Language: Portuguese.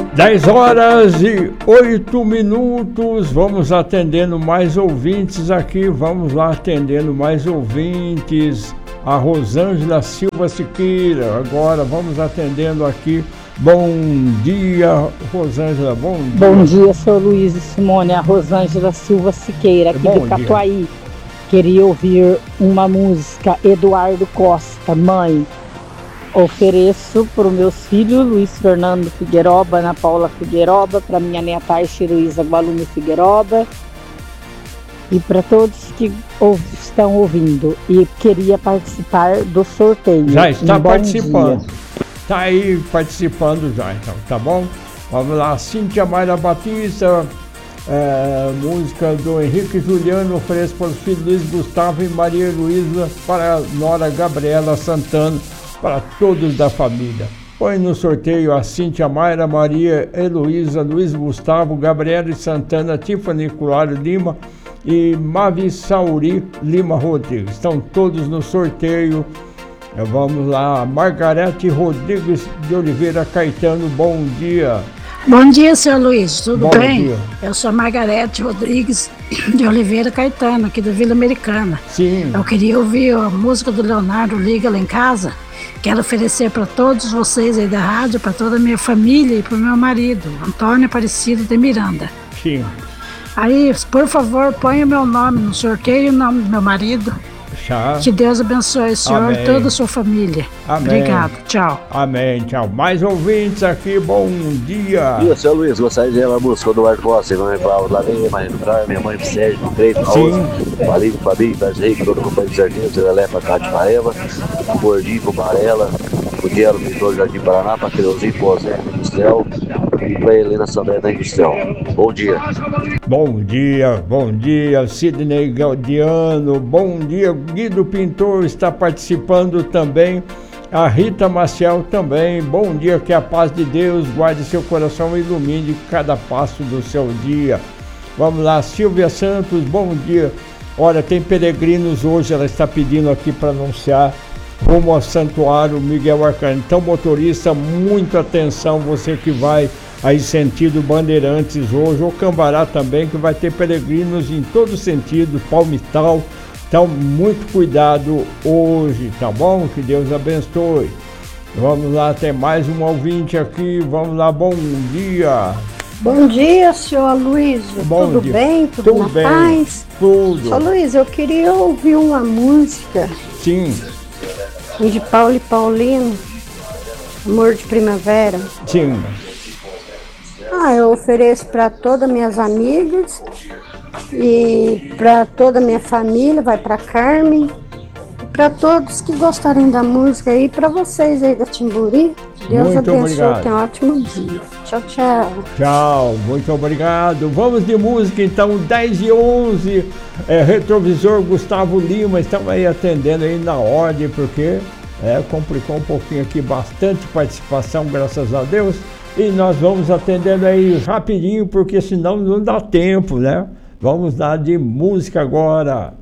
10h08, vamos atendendo mais ouvintes aqui, vamos lá atendendo mais ouvintes. A Rosângela Silva Siqueira, agora vamos atendendo aqui. Bom dia, Rosângela, bom dia. Bom dia, seu Luiz e Simone, a Rosângela Silva Siqueira, aqui de Catuaí. Queria ouvir uma música, Eduardo Costa, Mãe. Ofereço para os meus filhos, Luiz Fernando Figueiroba, Ana Paula Figueiroba, para minha neta Arce Luísa Gualume Figueiroba e para todos que estão ouvindo. E queria participar do sorteio. Já está participando. Está aí participando já, então, tá bom? Vamos lá, Cíntia Mayra Batista, música do Henrique Juliano, ofereço para os filhos Luiz Gustavo e Maria Luísa, para a nora Gabriela Santana, para todos da família. Põe no sorteio a Cíntia Mayra, Maria Heloísa, Luiz Gustavo, Gabriela Santana, Tiffany Curário Lima e Mavi Sauri Lima Rodrigues. Estão todos no sorteio. Vamos lá, Margarete Rodrigues de Oliveira Caetano, bom dia. Bom dia, senhor Luiz, tudo bom bem? Dia. Eu sou Margarete Rodrigues de Oliveira Caetano, aqui da Vila Americana. Sim. Eu queria ouvir a música do Leonardo, Liga Lá em Casa. Quero oferecer para todos vocês aí da rádio, para toda a minha família e para o meu marido, Antônio Aparecido de Miranda. Sim. Aí, por favor, ponha meu nome no sorteio e o nome do meu marido. Já. Que Deus abençoe o senhor e toda a sua família. Amém. Obrigado, tchau. Amém, tchau. Mais ouvintes aqui, bom dia. Bom dia, seu Luiz, gostaria de uma música do Eduardo Costa, minha mãe Paula, lá vem Maria do Carmo, minha mãe Sérgio, do Creito, Raul, Valinho, Fabinho, Tarcísio Henrique, todo o companheiro de Jardim, Zé Lelé, para Cátia Paeva, o Gordinho, o Varela, o Dielo, Vitor Jardim Paraná, para Creuzinho, Pozé, Industrial e para Helena Sandré da Industrial. Bom dia. Bom dia, Sidney Gaudiano, bom dia, Guido Pintor está participando também, a Rita Maciel também, bom dia, que a paz de Deus guarde seu coração e ilumine cada passo do seu dia. Vamos lá, Silvia Santos, bom dia. Olha, tem peregrinos hoje, ela está pedindo aqui para anunciar, rumo ao Santuário Miguel Arcanjo. Então, motorista, muita atenção, você que vai aí sentido Bandeirantes hoje, ou Cambará também, que vai ter peregrinos em todo sentido, Palmital. Então, muito cuidado hoje, tá bom? Que Deus abençoe. Vamos lá, tem mais um ouvinte aqui, vamos lá, bom dia. Bom dia, senhor Luiz, tudo bem? Tudo na paz? Tudo. Senhor Luiz, eu queria ouvir uma música. Sim. De Paulo e Paulino, Amor de Primavera. Sim. Eu ofereço para todas minhas amigas e para toda a minha família, vai para Carmen, para todos que gostarem da música e para vocês aí da Timburi. Deus muito abençoe, obrigado. tenha um ótimo dia. Tchau, tchau. Tchau, muito obrigado. Vamos de música então, 10h11, Retrovisor Gustavo Lima, estamos aí atendendo aí na ordem, porque complicou um pouquinho aqui, bastante participação, graças a Deus. E nós vamos atendendo aí rapidinho, porque senão não dá tempo, né? Vamos dar de música agora.